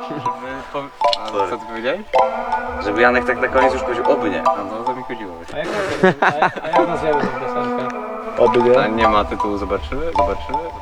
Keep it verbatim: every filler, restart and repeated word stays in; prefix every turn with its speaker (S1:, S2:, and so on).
S1: Żeby po... A co ty powiedziałeś?
S2: Żeby Janek tak na koniec już powiedział oby nie.
S1: A no to mi chodziło.
S3: A jak, a jak nazwiemy tę piosenkę?
S4: Oby nie.
S1: A nie ma tytułu, zobaczymy? Zobaczymy?